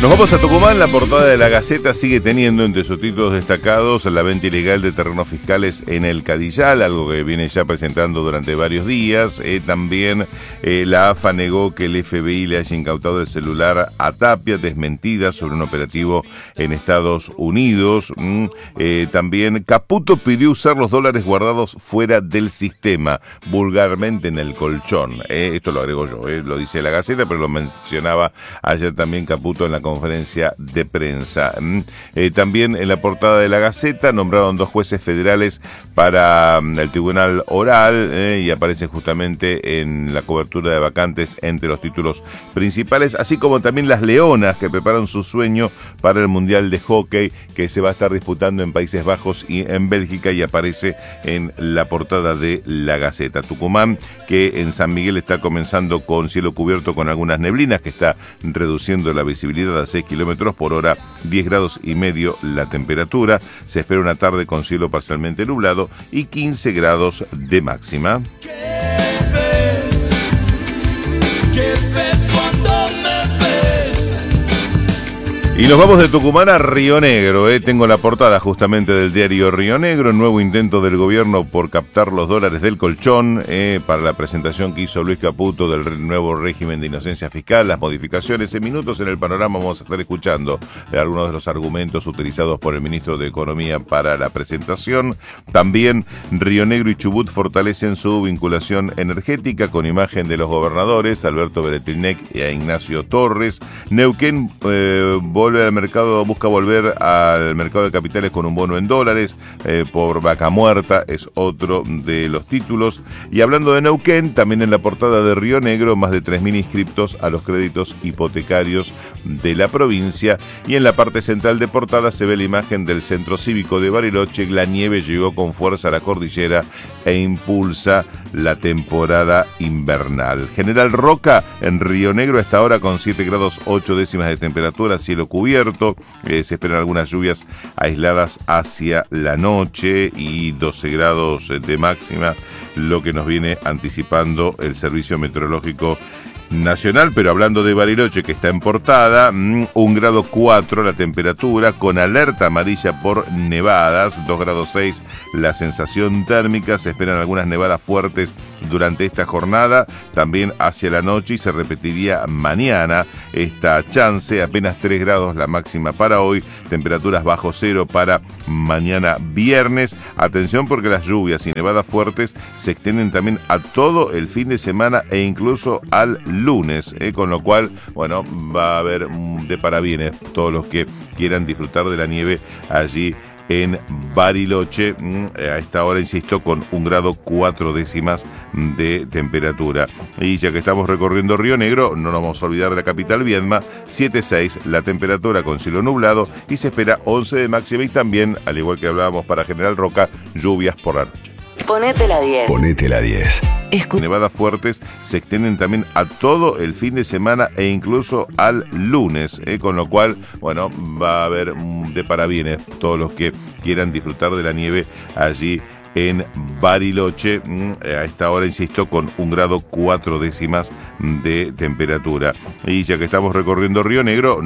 Nos vamos a Tucumán. La portada de la Gaceta sigue teniendo entre sus títulos destacados la venta ilegal de terrenos fiscales en el Cadillal, algo que viene ya presentando durante varios días. También la AFA negó que el FBI le haya incautado el celular a Tapia, desmentida sobre un operativo en Estados Unidos. También Caputo pidió usar los dólares guardados fuera del sistema, vulgarmente en el colchón. Esto lo agrego yo, lo dice la Gaceta, pero lo mencionaba ayer también Caputo en la conferencia de prensa. También en la portada de la Gaceta nombraron 2 jueces federales para el Tribunal Oral y aparecen justamente en la cobertura de vacantes entre los títulos principales, así como también las leonas que preparan su sueño para el Mundial de Hockey que se va a estar disputando en Países Bajos y en Bélgica, y aparece en la portada de la Gaceta. Tucumán, que en San Miguel está comenzando con cielo cubierto con algunas neblinas que está reduciendo la visibilidad a 6 kilómetros por hora, 10 grados y medio la temperatura. Se espera una tarde con cielo parcialmente nublado y 15 grados de máxima. ¿Qué ves cuando me ves? Y nos vamos de Tucumán a Río Negro. Tengo la portada justamente del diario Río Negro, nuevo intento del gobierno por captar los dólares del colchón, para la presentación que hizo Luis Caputo del nuevo régimen de inocencia fiscal, las modificaciones. En minutos en el panorama vamos a estar escuchando algunos de los argumentos utilizados por el ministro de Economía para la presentación. También Río Negro y Chubut fortalecen su vinculación energética con imagen de los gobernadores Alberto Beretilnec y a Ignacio Torres. Neuquén busca volver al mercado de capitales con un bono en dólares por vaca muerta, es otro de los títulos. Y hablando de Neuquén, también en la portada de Río Negro, más de 3.000 inscriptos a los créditos hipotecarios de la provincia. Y en la parte central de portada se ve la imagen del centro cívico de Bariloche. La nieve llegó con fuerza a la cordillera e impulsa la temporada invernal. General Roca en Río Negro hasta ahora con 7 grados 8 décimas de temperatura, cielo cubierto. Se esperan algunas lluvias aisladas hacia la noche y 12 grados de máxima, lo que nos viene anticipando el Servicio Meteorológico Nacional. Pero hablando de Bariloche, que está en portada, 1 grado 4 la temperatura, con alerta amarilla por nevadas, 2 grados 6 la sensación térmica. Se esperan algunas nevadas fuertes durante esta jornada, también hacia la noche, y se repetiría mañana esta chance. Apenas 3 grados la máxima para hoy, temperaturas bajo cero para mañana viernes. Atención, porque las lluvias y nevadas fuertes se extienden también a todo el fin de semana e incluso al lunes, con lo cual, bueno, va a haber de parabienes todos los que quieran disfrutar de la nieve allí en Bariloche. A esta hora, insisto, con 1 grado 4 décimas de temperatura. Y ya que estamos recorriendo Río Negro, no nos vamos a olvidar de la capital, Viedma, 7,6 la temperatura con cielo nublado, y se espera 11 de máxima, y también, al igual que hablábamos para General Roca, lluvias por la noche. Ponete la 10. Ponete la 10. Nevadas fuertes se extienden también a todo el fin de semana e incluso al lunes, con lo cual, bueno, va a haber de parabienes todos los que quieran disfrutar de la nieve allí en Bariloche. A esta hora, insisto, con 1 grado 4 décimas de temperatura. Y ya que estamos recorriendo Río Negro,